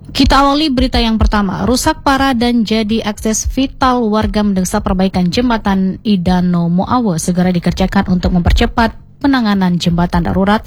Kita awali berita yang pertama. Rusak parah dan jadi akses vital warga mendesak perbaikan jembatan Idano Moawe segera dikerjakan untuk mempercepat penanganan jembatan darurat.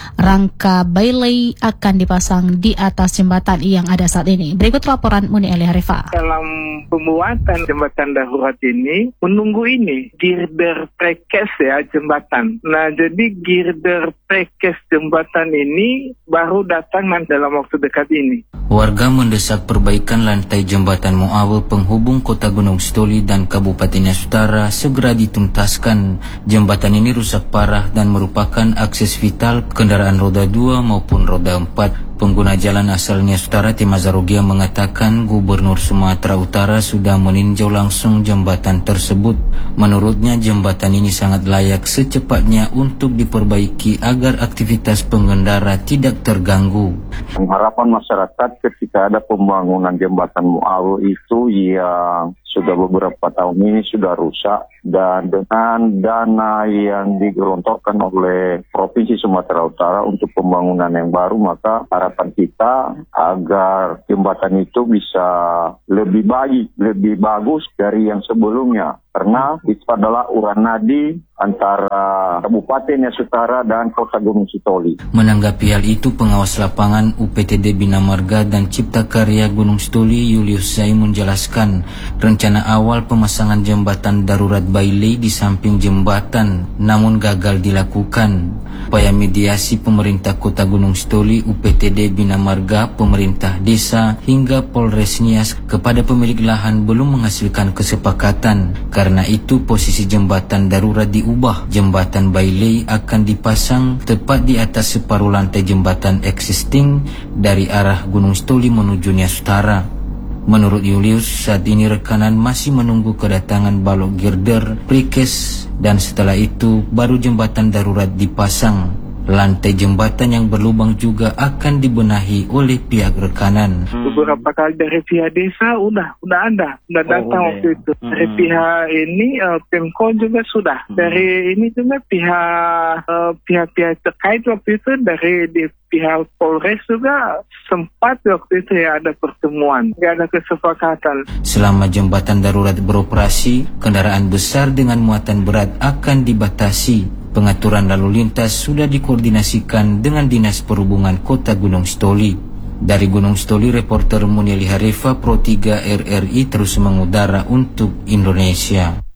Rangka bailey akan dipasang di atas jembatan yang ada saat ini. Berikut laporan Muni Eli Harifa. Dalam pembuatan jembatan darurat ini, menunggu ini girder prekes ya jembatan. Nah, jadi girder prekes jembatan ini baru datang dalam waktu dekat ini. Warga mendesak perbaikan lantai jembatan Moawe penghubung Kota Gunung Sitoli dan Kabupaten Nias Utara segera dituntaskan. Jembatan ini rusak parah dan merupakan akses vital kendaraan roda 2 maupun roda 4. Pengguna jalan asal Nias Utara Temazarugia mengatakan Gubernur Sumatera Utara sudah meninjau langsung jembatan tersebut. Menurutnya jembatan ini sangat layak secepatnya untuk diperbaiki agar aktivitas pengendara tidak terganggu. Harapan masyarakat ketika ada pembangunan jembatan Moawe itu yang sudah beberapa tahun ini sudah rusak, dan dengan dana yang digelontorkan oleh Provinsi Sumatera Utara untuk pembangunan yang baru, maka harapan kita agar jembatan itu bisa lebih baik, lebih bagus dari yang sebelumnya. Karena itu adalah uran nadi antara Kabupaten Nias Utara dan Kota Gunung Sitoli. Menanggapi hal itu, pengawas lapangan UPTD Bina Marga dan Cipta Karya Gunung Sitoli Julius Zai menjelaskan rencana awal pemasangan jembatan darurat bailey di samping jembatan namun gagal dilakukan. Upaya mediasi pemerintah Kota Gunung Sitoli, UPTD Bina Marga, pemerintah desa hingga Polres Nias kepada pemilik lahan belum menghasilkan kesepakatan. Karena itu posisi jembatan darurat diubah. Jembatan bailey akan dipasang tepat di atas separuh lantai jembatan existing dari arah Gunung Sitoli menuju Nias Utara. Menurut Julius, saat ini rekanan masih menunggu kedatangan balok girder prekes dan setelah itu baru jembatan darurat dipasang. Lantai jembatan yang berlubang juga akan dibenahi oleh pihak rekanan. Beberapa kali dari pihak desa udah datang waktu itu. Dari pihak ini Pemko juga sudah. Dari ini juga pihak terkait waktu itu dari pihak Polres juga sempat waktu itu ya ada pertemuan, nggak ada kesepakatan. Selama jembatan darurat beroperasi, kendaraan besar dengan muatan berat akan dibatasi. Pengaturan lalu lintas sudah dikoordinasikan dengan Dinas Perhubungan Kota Gunung Sitoli. Dari Gunung Sitoli, reporter Munieli Harifa Pro 3 RRI terus mengudara untuk Indonesia.